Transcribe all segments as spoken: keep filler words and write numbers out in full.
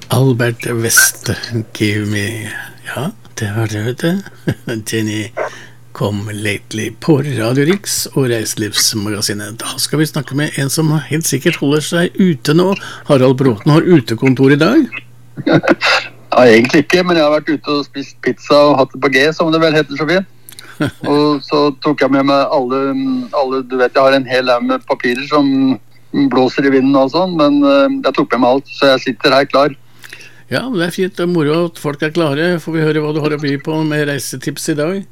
Albert West, give me. Ja, det var det, vet du. Jenny Come Lately på Radio Riks og Reiselivsmagasinet. Da skal vi snakke med en som helt sikkert holder seg ute nå. Harald Bråten har utekontor i dag. Ja, egentlig ikke, men jeg har vært ute og spist pizza og hatt det på G, som det vel heter så fint. Og så tok jeg med meg alle, alle, du vet, jeg har en hel haug med papirer som blåser i vinden og sånn, men jeg tok med meg alt, så jeg sitter her klar. Ja, det er fint, det er moro at folk er klare. Får vi høre hva du har å by på med reisetips i dag?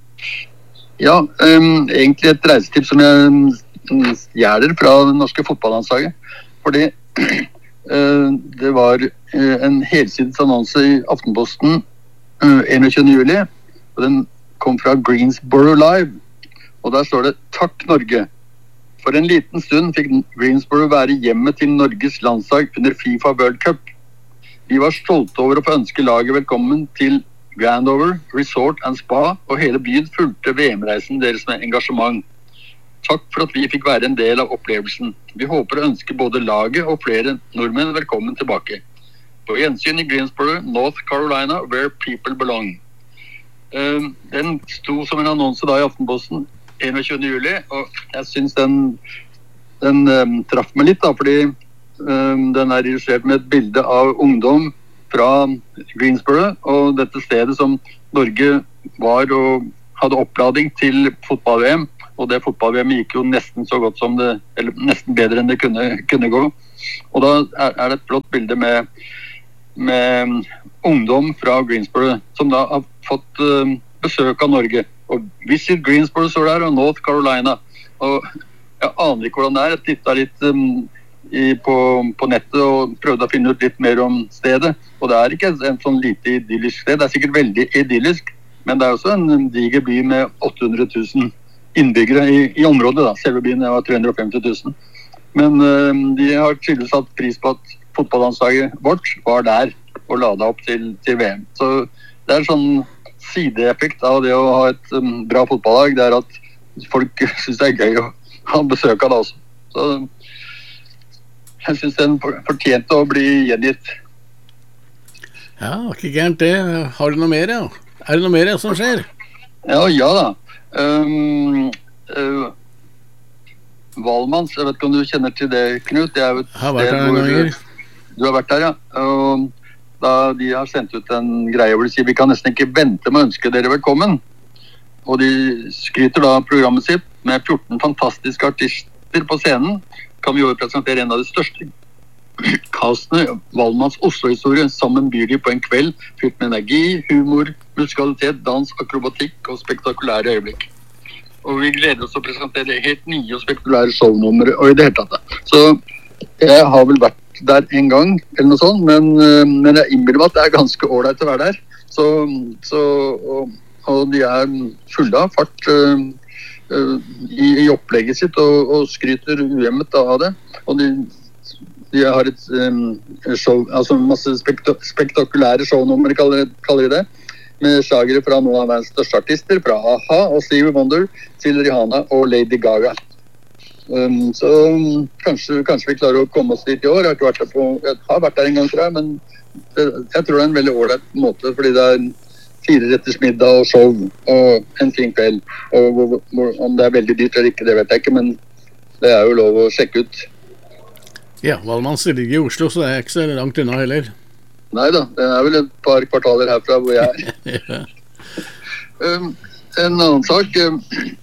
Ja, um, egentlig et reisetips som jeg gjerder fra det norske fotballandslaget, fordi uh, det var uh, en helsides annonse i Aftenposten uh, enogtyvende juli, og den kom fra Greensboro Live, og der står det «Takk Norge». For en liten stund fikk Greensboro være hjemmet til Norges landslag under FIFA World Cup. Vi var stolte over å få ønske laget velkommen til Grandover, Resort and Spa, og hele byen fulgte V M-reisen deres med engasjement. Takk for at vi fikk være en del av opplevelsen. Vi håper å ønske både laget og flere nordmenn velkommen tilbake. På gjensyn i Greensboro, North Carolina, where people belong. Uh, den sto som en annonse da i Aftenposten enogtyvende juli, og jeg synes den, den um, traff meg litt da, fordi um, den er illustrert med et bilde av ungdom fra Greensboro, og dette stedet som Norge var og hadde opplading til fotball-V M, og det fotball-V M gikk jo nesten så godt som det, eller nesten bedre enn det kunne, kunne gå. Og da er, er det et flott bilde med, med ungdom fra Greensboro, som da har fått uh, besøk av Norge. Og Visit Greensboro står der, og North Carolina. Og jeg aner ikke hvordan det er, jeg tittet litt um, i, på, på nettet og prøvde å finne ut litt mer om stedet. Og det er ikke en, en sånn lite idyllisk sted, det er sikkert veldig idyllisk, men det er også en, en diger by med åtte hundre tusen innbyggere i, i området da. Selve byen var tre hundre og femti tusen. Men uh, de har tydeligvis satt pris på at fotballandslaget vårt var der og ladet opp til, til V M. Så det er en sånn sideeffekt av det å ha et um, bra fotballag, det er at folk synes det er gøy å ha besøk av det også. Så jeg synes den fortjente å bli gjengitt. Ja, ikke gærent det. Har du noe mer, ja? Er det noe mer som skjer? Ja, ja da. Um, uh, Valmanns, jeg vet ikke om du kjenner til det, Knut. Det er jo et har vært der noen ganger. Du har vært der, ja. Og da de har sendt ut en greie hvor de sier vi kan nesten ikke vente med å ønske dere velkommen. Og de skryter da programmet sitt med fjorten fantastiske artister på scenen. Kan vi jo presentere en av de største castene, Valmanns Oslo-historie, sammen byr de på en kveld fylt med energi, humor, musikalitet, dans, akrobatikk og spektakulære øyeblikk. Og vi gleder oss å presentere helt nye og spektakulære shownummer og i det hele tatt. Så jeg har vel vært der en gang, eller noe sånt, men, men jeg innbiller meg at det er ganske ordentlig å være der. Så, så, og, og de er fulle av fart uh, uh, i, i opplegget sitt og, og skryter uhemmet av det. Og de, de har et um, show, altså masse spekta, spektakulære shownummer, kaller, kaller de det, med slagere fra noen av verdens største artister, fra A-ha og Stevie Wonder til Rihanna og Lady Gaga. Um, så um, kanskje, kanskje vi klarer å komme oss dit i år. Jeg har, ikke vært der på, jeg har vært der en gang, tror jeg, men det, jeg tror det er en veldig ordentlig måte, fordi det er fire retters middag og show og en fin kveld. Og hvor, hvor, om det er veldig dyrt eller ikke, det vet jeg ikke, men det er jo lov å sjekke ut. Ja, Valmanns ligger i Oslo, så det er ikke så langt unna heller. Neida, det er vel et par kvartaler herfra hvor jeg er. Ja. um, en annen sak... Um,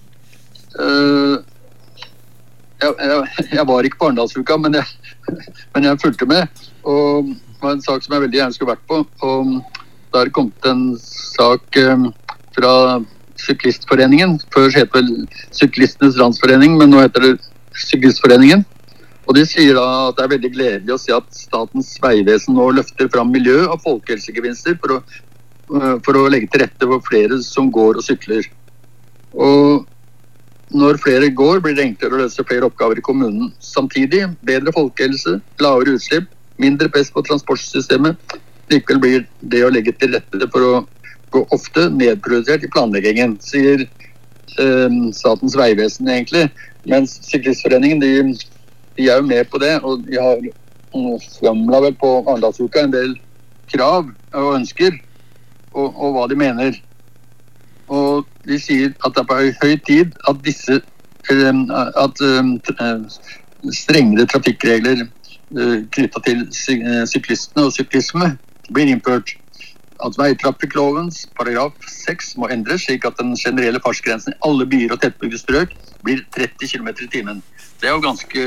uh, Jeg, jeg, jeg var ikke på Arendalsuka, men jeg, men jeg fulgte med, og det var en sak som jeg veldig gjerne skulle vært på, og der kom det en sak um, fra Syklistforeningen. Før het vel Syklistenes Landsforening, men nå heter det Syklistforeningen. Og de sier da at det er veldig gledelig å se at Statens Vegvesen nå løfter fram miljø- og folkehelsegevinster for å, uh, for å legge til rette for flere som går og sykler. Og når flere går, blir det enklere å løse flere oppgaver i kommunen. Samtidig, bedre folkehelse, lavere utslipp, mindre press på transportsystemet. Likevel blir det å legge til rette for å gå ofte nedprioritert i planleggingen, sier eh, Statens Vegvesen egentlig. Mens Syklistforeningen, de, de er jo med på det, og de har fremla vel på Arendalsuka en del krav og ønsker, og, og hva de mener. Og de sier at det er på høy tid at disse at strengere trafikkregler knyttet til syklistene og syklisme blir innført. At veitrafikklovens paragraf seks må endres slik at den generelle fartsgrensen i alle byer og tettbygde strøk blir tretti kilometer i timen. Det er jo ganske,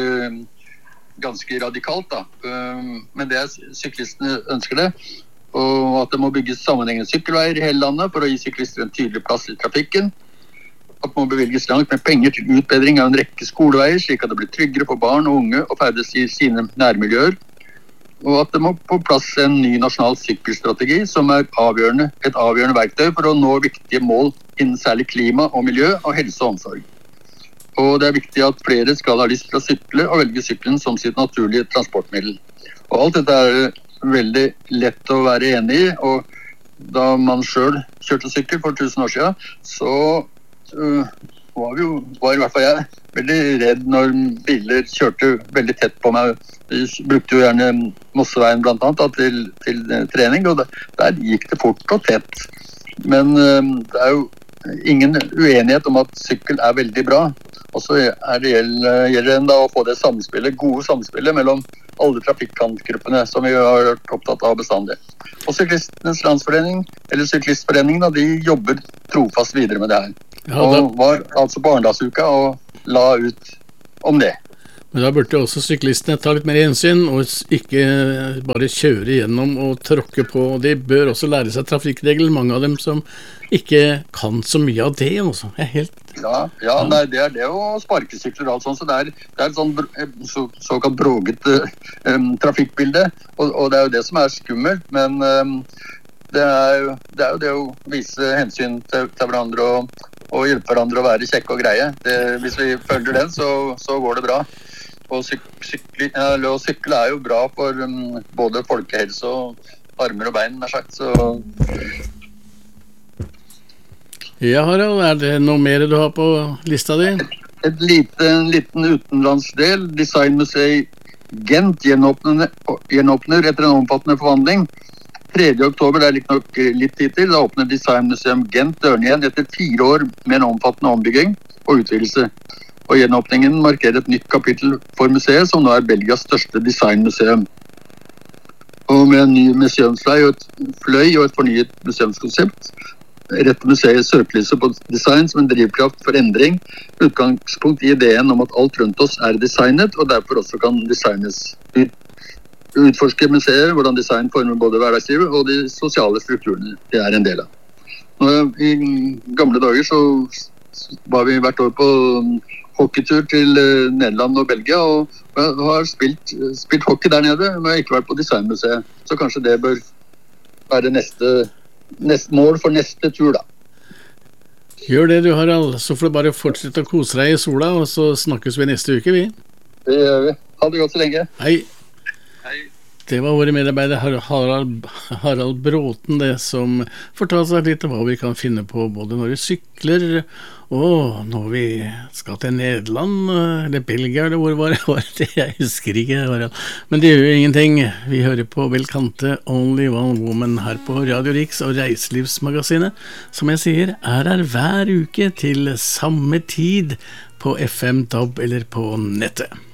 ganske radikalt da, men det er syklistene ønsker det. Og at det må bygges sammenhengende sykkelveier i hele landet for å gi syklister en tydelig plass i trafikken. At det må bevilges langt med penger til utbedring av en rekke skoleveier, slik at det blir tryggere for barn og unge å ferdes i sine nærmiljøer. Og at det må på plass en ny nasjonal sykkelstrategi som er avgjørende, et avgjørende verktøy for å nå viktige mål innen særlig klima og miljø og helse og omsorg. Og det er viktig at flere skal ha lyst til å sykle og velge sykkelen som sitt naturlige transportmiddel. Og alt dette er veldig lett å være enig i, og da man selv kjørte sykkel for tusen år siden, så uh, var vi jo, var i hvert fall jeg, veldig redd når biler kjørte veldig tett på meg. Vi brukte jo gjerne Mosseveien blant annet da, til, til trening, og der, der gikk det fort og tett. Men uh, det er jo ingen uenighet om at sykkel er veldig bra. Og så er det gjelder, gjelder det da å få det samspillet, gode samspillet mellom alle trafikkantgruppene som vi har vært opptatt av bestandig. Og Syklistenes Landsforening, eller Syklistforeningen, de jobber trofast videre med det her. Ja, da... Og var altså på Arendalsuka og la ut om det. Men da burde også syklistene ta litt mer hensyn, og ikke bare kjøre gjennom og tråkke på. De bør også lære seg trafikkregler, mange av dem som ikke kan så mye av det. Også. Jeg er helt... Ja, ja nei, det er det og sparkesykler og alt sånt, så det er, det er et sånn så, såkalt bråget um, trafikkbilde, og, og det er jo det som er skummelt, men um, det, er jo, det er jo det å vise hensyn til, til hverandre og, og hjelpe hverandre å være kjekke og greie. Det, hvis vi følger den, så, så går det bra. Og syk, sykle, ja, sykle er jo bra for um, både folkehelse og armer og bein, nær sagt, så... Ja, Harald, er det noe mer du har på lista di? Et lite, en liten utenlandsdel. Designmuseet Gent gjenåpner, gjenåpner etter en omfattende forvandling. tredje oktober, det er litt nok litt tid til, da åpner Designmuseum Gent dørene igjen etter fire år med en omfattende ombygging og utvidelse. Og gjenåpningen markerer et nytt kapittel for museet, som nå er Belgias største designmuseum. Og med en ny museumsfløy og et, fløy og et fornyet museumskonsept, retter museet søkelyset på design som en drivkraft for endring, utgangspunkt i ideen om at alt rundt oss er designet, og derfor også kan designes. Utforske museet, hvordan design former både hverdagslivet og de sosiale strukturene det er en del av. Nå, i gamle dager så var vi hvert år på hockeytur til Nederland og Belgia, og har spilt, spilt hockey der nede, men har ikke vært på designmuseet. Så kanskje det bør være neste, neste mål for neste tur da. Gjør det du, Harald. Så får du bare fortsette å kose deg i sola, og så snakkes vi neste uke, vi. Det gjør vi. Ha det godt så lenge. Hei. Hei. Det var våre medarbeider Harald, Harald Bråten, det som fortalte seg litt om hva vi kan finne på både når vi sykler og når vi skal til Nederland eller Belgia eller hvor var det, jeg husker ikke, Harald. Men det gjør jo ingenting. Vi hører på Belkante, Only One Woman her på Radio Riks og Reiselivsmagasinet, som jeg sier er her hver uke til samme tid på F M, D A B eller på nettet.